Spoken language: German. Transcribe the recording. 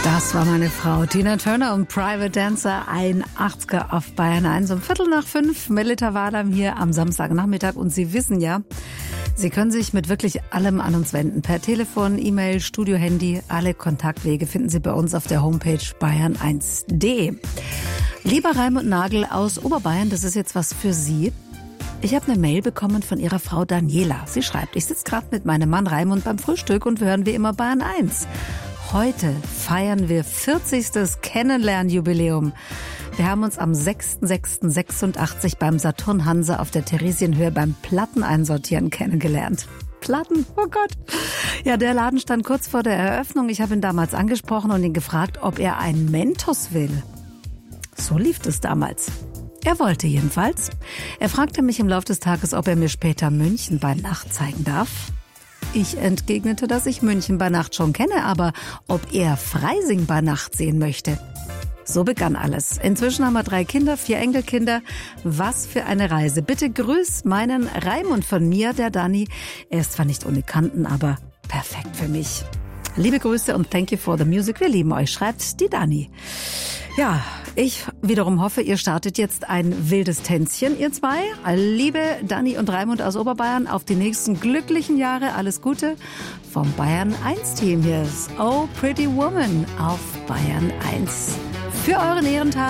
Das war meine Frau, Tina Turner und Private Dancer, ein 80er auf Bayern 1 um 4:45. Melita Wadam hier am Samstagnachmittag und Sie wissen ja, Sie können sich mit wirklich allem an uns wenden. Per Telefon, E-Mail, Studio-Handy, alle Kontaktwege finden Sie bei uns auf der Homepage bayern1.de. Lieber Raimund Nagel aus Oberbayern, das ist jetzt was für Sie. Ich habe eine Mail bekommen von Ihrer Frau Daniela. Sie schreibt, ich sitze gerade mit meinem Mann Raimund beim Frühstück und wir hören wie immer Bayern 1. Heute feiern wir 40. Kennenlernjubiläum. Wir haben uns am 6.6.86 beim Saturn Hansa auf der Theresienhöhe beim Platteneinsortieren kennengelernt. Platten, oh Gott. Ja, der Laden stand kurz vor der Eröffnung. Ich habe ihn damals angesprochen und ihn gefragt, ob er einen Mentos will. So lief es damals. Er wollte jedenfalls. Er fragte mich im Laufe des Tages, ob er mir später München bei Nacht zeigen darf. Ich entgegnete, dass ich München bei Nacht schon kenne, aber ob er Freising bei Nacht sehen möchte. So begann alles. Inzwischen haben wir 3 Kinder, 4 Enkelkinder. Was für eine Reise. Bitte grüß meinen Raimund von mir, der Dani. Er ist zwar nicht ohne Kanten, aber perfekt für mich. Liebe Grüße und thank you for the music. Wir lieben euch, schreibt die Dani. Ja, ich wiederum hoffe, ihr startet jetzt ein wildes Tänzchen, ihr zwei. Liebe Dani und Raimund aus Oberbayern, auf die nächsten glücklichen Jahre. Alles Gute vom Bayern 1 Team. Hier ist Oh Pretty Woman auf Bayern 1. Für euren Ehrentag.